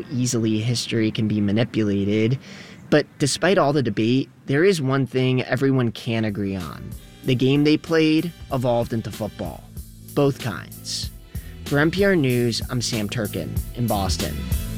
Easily history can be manipulated. But despite all the debate, there is one thing everyone can agree on. The game they played evolved into football. Both kinds. For NPR News, I'm Sam Turkin in Boston.